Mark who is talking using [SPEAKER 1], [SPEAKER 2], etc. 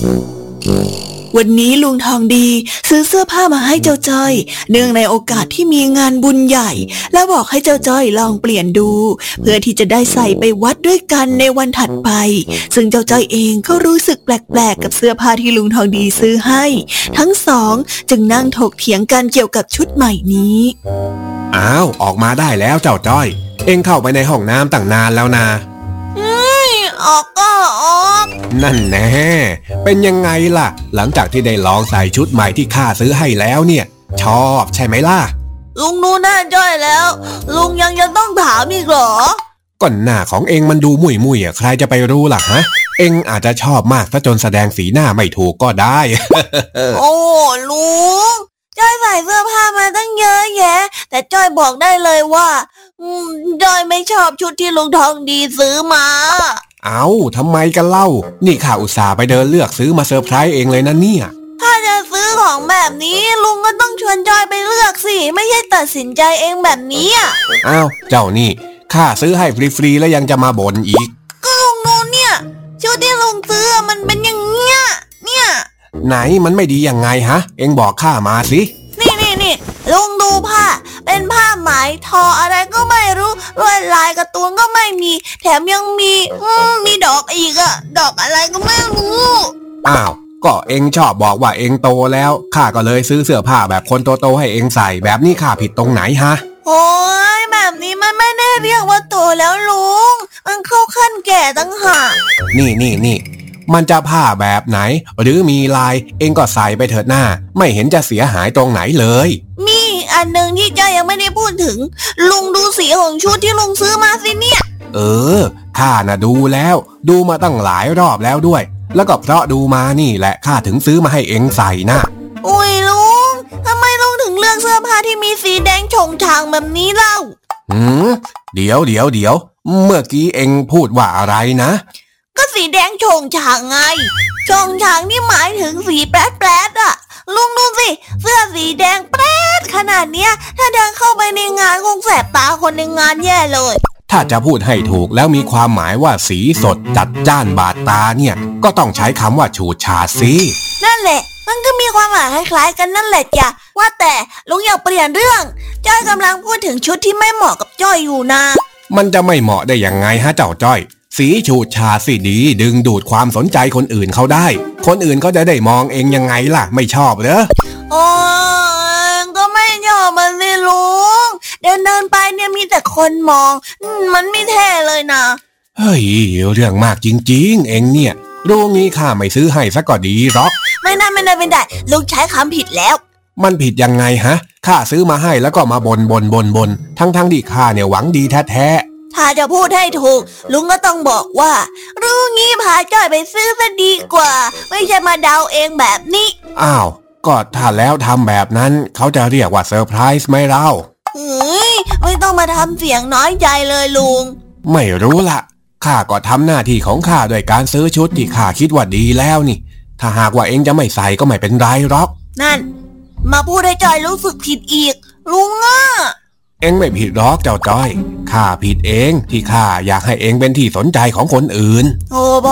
[SPEAKER 1] วันนี้ลุงทองดีซื้อเสื้อผ้ามาให้เจ้าจ้อยเนื่องในโอกาสที่มีงานบุญใหญ่แล้วบอกให้เจ้าจ้อยลองเปลี่ยนดูเพื่อที่จะได้ใส่ไปวัดด้วยกันในวันถัดไปซึ่งเจ้าจ้อยเองก็รู้สึกแปลกๆกับเสื้อผ้าที่ลุงทองดีซื้อให้ทั้งสองจึงนั่งถกเถียงกันเกี่ยวกับชุดใหม่นี้
[SPEAKER 2] อ้าวออกมาได้แล้วเจ้าจ้อยเอ็งเข้าไปในห้องน้ำตั้งนานแล้วนะ
[SPEAKER 1] ออกก็ออก
[SPEAKER 2] นั่นแน่เป็นยังไงล่ะหลังจากที่ได้ลองใส่ชุดใหม่ที่ข้าซื้อให้แล้วเนี่ยชอบใช่ไหมล่ะ
[SPEAKER 1] ลุงรู้หน้าจ้อยแล้วลุงยังต้องถามอีกเหรอ
[SPEAKER 2] ก่อนหน้าของเอ็งมันดูมุ่ยใครจะไปรู้ล่ะฮะเอ็งอาจจะชอบมากซะจนแสดงสีหน้าไม่ถูกก็ได้
[SPEAKER 1] โอ้ลุงจ้อยใส่เสื้อผ้ามาตั้งเยอะแยะแต่จ้อยบอกได้เลยว่าจ้อยไม่ชอบชุดที่ลุงทองดีซื้อมา
[SPEAKER 2] เอาทำไมกันเล่านี่ข้าอุตส่าห์ไปเดินเลือกซื้อมาเซอร์ไพรส์เองเลยนะเนี่ย
[SPEAKER 1] ถ้าจะซื้อของแบบนี้ลุงก็ต้องชวนจอยไปเลือกสิไม่ใช่ตัดสินใจเองแบบนี้
[SPEAKER 2] อ้าวเจ้านี่ข้าซื้อให้ฟรีๆแล้วยังจะมาบ่นอีก
[SPEAKER 1] ก็ลุงรู้เนี่ยชุดที่ลุงซื้อมันเป็นอย่างเงี้ยเนี่ย
[SPEAKER 2] ไหนมันไม่ดียังไงฮะเอ็งบอกข้ามาสิ
[SPEAKER 1] นี่ลุงดูผ้าเป็นผ้าไหมทออะไรก็ไม่รู้ลวดลายการ์ตูนก็ไม่มีแถมยังมีดอกอีกอะดอกอะไรก็ไม่รู้
[SPEAKER 2] อ้าวก็เอ็งชอบบอกว่าเอ็งโตแล้วข้าก็เลยซื้อเสื้อผ้าแบบคนโตๆให้เอ็งใส่แบบนี้ข้าผิดตรงไหนฮะ
[SPEAKER 1] โอ้ยแบบนี้มันไม่ได้เรียกว่าโตแล้วลุงมันเข้าขั้นแก่ตั้งหาก
[SPEAKER 2] นี่มันจะผ้าแบบไหนหรือมีลายเอ็งก็ใส่ไปเถิดหน้าไม่เห็นจะเสียหายตรงไหนเลย
[SPEAKER 1] มีอันหนึ่งที่จ้ายังไม่ได้พูดถึงลุงดูสีของชุดที่ลุงซื้อมาสิเนี่ย
[SPEAKER 2] ข้าน่ะดูแล้วดูมาตั้งหลายรอบแล้วด้วยแล้วก็เพราะดูมานี่แหละข้าถึงซื้อมาให้เอ็งใส่นะ
[SPEAKER 1] อุ้ยลุงทำไมลุงถึงเลือกเสื้อผ้าที่มีสีแดงฉ่งฉางแบบนี้เล่า
[SPEAKER 2] เดี๋ยวเมื่อกี้เอ็งพูดว่าอะไรนะ
[SPEAKER 1] ก็สีแดงโฉงฉางไงโฉงฉางนี่หมายถึงสีแปรดๆอะลุงดูสิเสื้อสีแดงแปรดขนาดเนี้ยถ้าเดินเข้าไปในงานคงแสบตาคนในงานแย่เลย
[SPEAKER 2] ถ้าจะพูดให้ถูกแล้วมีความหมายว่าสีสดจัดจ้านบาดตาเนี่ยก็ต้องใช้คำว่าฉูดฉาดสิ
[SPEAKER 1] นั่นแหละมันก็มีความหมายคล้ายๆกันนั่นแหละจ้ะว่าแต่ลุงอยากเปลี่ยนเรื่องจ้อยกำลังพูดถึงชุดที่ไม่เหมาะกับจ้อยอยู่นะ
[SPEAKER 2] มันจะไม่เหมาะได้ยังไงฮะเจ้าจ้อยสีฉูดฉาดสิดีดึงดูดความสนใจคนอื่นเขาได้คนอื่นเขาจะได้มองเองยังไงล่ะไม่ชอบเหรอ
[SPEAKER 1] โอ้ก็ไม่ชอบมันสิลุงเดินไปเนี่ยมีแต่คนมองมันไม่เท่เลยนะ
[SPEAKER 2] เฮ้ยเรื่องมากจริงๆเองเนี่ยรู้งี้ข้าไม่ซื้อให้ซะก็ดีหรอก
[SPEAKER 1] ไม่ได้ลุงใช้คำผิดแล้ว
[SPEAKER 2] มันผิดยังไงฮะข้าซื้อมาให้แล้วก็มาบ่นทั้งที่ข้าเนี่ยหวังดีแท้
[SPEAKER 1] ถ้าจะพูดให้ถูกลุงก็ต้องบอกว่ารู้งี้พาจ้อยไปซื้อซะดีกว่าไม่ใช่มาเดาเองแบบนี้
[SPEAKER 2] อ้าวก็ถ้าแล้วทำแบบนั้นเขาจะเรียกว่าเซอร์ไพรส์ไหมเล่า
[SPEAKER 1] ไม่ต้องมาทำเสียงน้อยใจเลยลุง
[SPEAKER 2] ไม่รู้ละข้าก็ทำหน้าที่ของข้าโดยการซื้อชุดที่ข้าคิดว่าดีแล้วนี่ถ้าหากว่าเองจะไม่ใส่ก็ไม่เป็นไรหรอก
[SPEAKER 1] นั่นมาพูดให้จ้อยรู้สึกผิดอีกลุง
[SPEAKER 2] เอ็งไม่ผิดหรอกเจ้าจ้อยข้าผิดเองที่ข้าอยากให้เอ็งเป็นที่สนใจของคนอื่น
[SPEAKER 1] โอ้